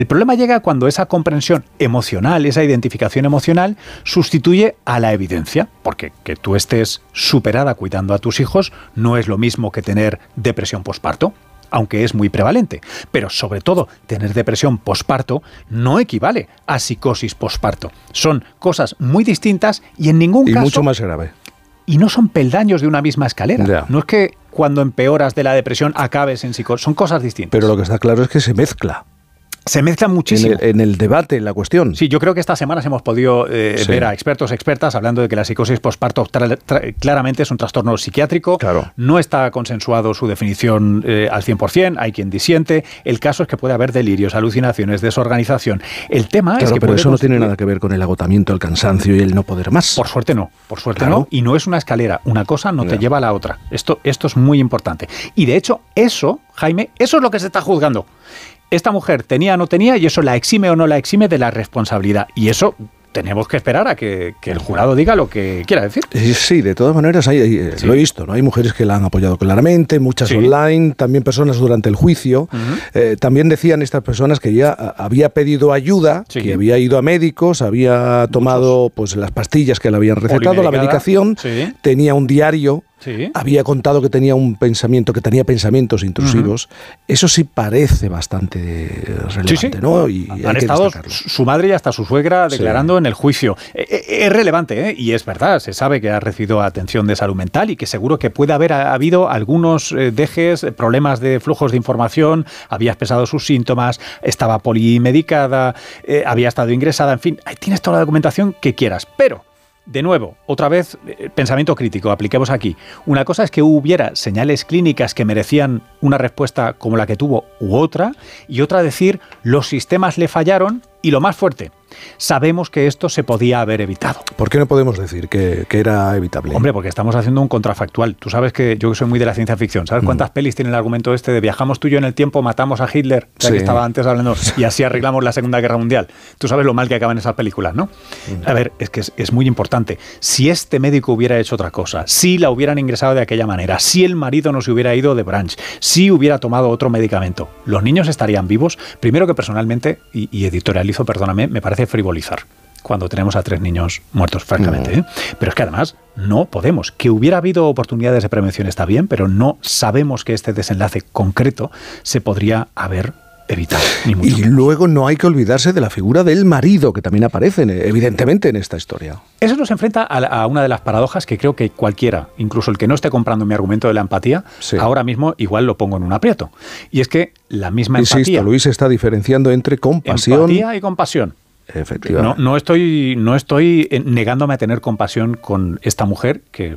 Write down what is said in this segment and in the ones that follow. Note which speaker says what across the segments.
Speaker 1: El problema llega cuando esa comprensión emocional, esa identificación emocional, sustituye a la evidencia. Porque que tú estés superada cuidando a tus hijos no es lo mismo que tener depresión posparto, aunque es muy prevalente. Pero sobre todo, tener depresión posparto no equivale a psicosis posparto. Son cosas muy distintas y en ningún caso...
Speaker 2: Y mucho más grave.
Speaker 1: Y no son peldaños de una misma escalera.
Speaker 2: Ya.
Speaker 1: No es que cuando empeoras de la depresión acabes en psicosis. Son cosas distintas.
Speaker 2: Pero lo que está claro es que se mezcla.
Speaker 1: Se mezclan muchísimo.
Speaker 2: En el debate, en la cuestión.
Speaker 1: Sí, yo creo que estas semanas hemos podido ver a expertos, expertas, hablando de que la psicosis posparto claramente es un trastorno psiquiátrico.
Speaker 2: Claro.
Speaker 1: No está consensuado su definición al 100%, hay quien disiente. El caso es que puede haber delirios, alucinaciones, desorganización. El tema es que
Speaker 2: pero eso no tiene nada que ver con el agotamiento, el cansancio y el no poder más.
Speaker 1: Por suerte no, no. Y no es una escalera. Una cosa no te lleva a la otra. Esto es muy importante. Y de hecho, eso, Jaime, eso es lo que se está juzgando. Esta mujer tenía o no tenía, y eso la exime o no la exime de la responsabilidad. Y eso tenemos que esperar a que el jurado diga lo que quiera decir.
Speaker 2: Sí, de todas maneras, lo he visto, ¿no? Hay mujeres que la han apoyado claramente, muchas online, también personas durante el juicio. También decían estas personas que ya había pedido ayuda, que había ido a médicos, había tomado pues las pastillas que le habían recetado, la medicación, tenía un diario. Sí. Había contado que tenía tenía pensamientos intrusivos. Eso sí parece bastante relevante, ¿no? Y
Speaker 1: han estado su madre y hasta su suegra declarando en el juicio. Es relevante, y es verdad, se sabe que ha recibido atención de salud mental y que seguro que puede haber habido algunos dejes, problemas de flujos de información, había expresado sus síntomas, estaba polimedicada, había estado ingresada, en fin, tienes toda la documentación que quieras, pero... De nuevo, otra vez, pensamiento crítico, apliquemos aquí. Una cosa es que hubiera señales clínicas que merecían una respuesta como la que tuvo u otra, y otra decir, los sistemas le fallaron, y lo más fuerte, sabemos que esto se podía haber evitado.
Speaker 2: ¿Por qué no podemos decir que era evitable?
Speaker 1: Hombre, porque estamos haciendo un contrafactual. Tú sabes que yo soy muy de la ciencia ficción. ¿Sabes cuántas pelis tiene el argumento este de viajamos tú y yo en el tiempo, matamos a Hitler, que estaba antes hablando, y así arreglamos la Segunda Guerra Mundial? Tú sabes lo mal que acaban esas películas, ¿no? A ver, es que es muy importante. Si este médico hubiera hecho otra cosa, si la hubieran ingresado de aquella manera, si el marido no se hubiera ido de Branch, si hubiera tomado otro medicamento, ¿los niños estarían vivos? Primero que personalmente, y editorializo, perdóname, me parece frivolizar cuando tenemos a 3 niños muertos, francamente. Pero es que además no podemos. Que hubiera habido oportunidades de prevención está bien, pero no sabemos que este desenlace concreto se podría haber evitado.
Speaker 2: Y luego no hay que olvidarse de la figura del marido, que también aparece evidentemente en esta historia.
Speaker 1: Eso nos enfrenta a una de las paradojas que creo que cualquiera, incluso el que no esté comprando mi argumento de la empatía, ahora mismo igual lo pongo en un aprieto. Y es que la misma empatía...
Speaker 2: Insisto, Luis está diferenciendo entre compasión...
Speaker 1: Empatía y compasión.
Speaker 2: Efectivamente.
Speaker 1: No estoy negándome a tener compasión con esta mujer, que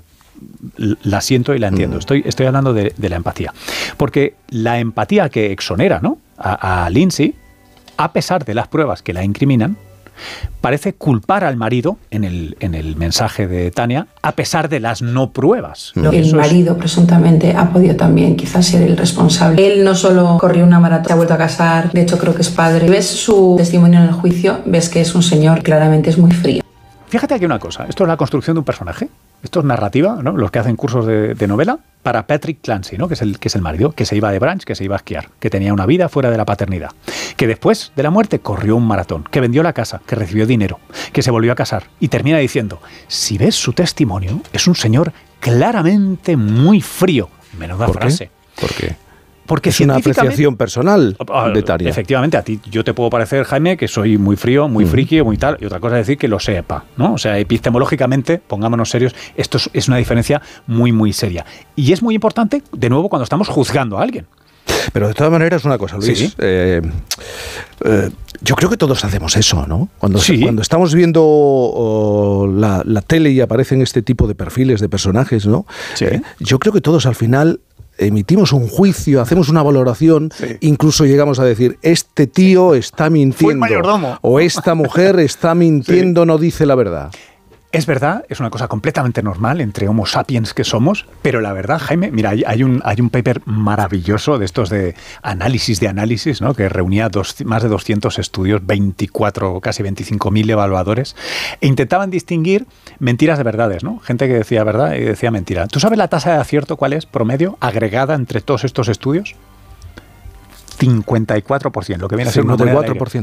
Speaker 1: la siento y la entiendo. Estoy hablando de la empatía. Porque la empatía que exonera, ¿no?, a Lindsay, a pesar de las pruebas que la incriminan, parece culpar al marido en el mensaje de Tania, a pesar de las no pruebas.
Speaker 3: El marido presuntamente ha podido también quizás ser el responsable. Él no solo corrió una maratón, se ha vuelto a casar, de hecho creo que es padre. Ves su testimonio en el juicio, ves que es un señor que claramente es muy frío.
Speaker 1: Fíjate aquí una cosa, esto es la construcción de un personaje, esto es narrativa, ¿no? Los que hacen cursos de novela, para Patrick Clancy, ¿no?, que es el marido, que se iba de Branch, que se iba a esquiar, que tenía una vida fuera de la paternidad, que después de la muerte corrió un maratón, que vendió la casa, que recibió dinero, que se volvió a casar, y termina diciendo, si ves su testimonio, es un señor claramente muy frío. Menuda frase.
Speaker 2: ¿Por qué?
Speaker 1: Porque
Speaker 2: es una apreciación personal de Tania.
Speaker 1: Efectivamente, a ti yo te puedo parecer, Jaime, que soy muy frío, muy friki, muy tal, y otra cosa es decir que lo sepa, ¿no? O sea, epistemológicamente, pongámonos serios, esto es una diferencia muy, muy seria. Y es muy importante, de nuevo, cuando estamos juzgando a alguien.
Speaker 2: Pero de todas maneras, una cosa, Luis. Sí. Yo creo que todos hacemos eso, ¿no? Cuando estamos viendo la tele y aparecen este tipo de perfiles de personajes, ¿no? Sí. Yo creo que todos al final emitimos un juicio, hacemos una valoración, incluso llegamos a decir, este tío está mintiendo, o esta mujer está mintiendo, no dice la verdad.
Speaker 1: Es verdad, es una cosa completamente normal entre homo sapiens que somos, pero la verdad, Jaime, mira, hay un paper maravilloso de estos de análisis, ¿no?, que reunía más de 200 estudios, 24, casi 25.000 evaluadores, e intentaban distinguir mentiras de verdades, ¿no? Gente que decía verdad y decía mentira. ¿Tú sabes la tasa de acierto cuál es, promedio, agregada entre todos estos estudios? 54%, lo que viene a ser una moneda del aire.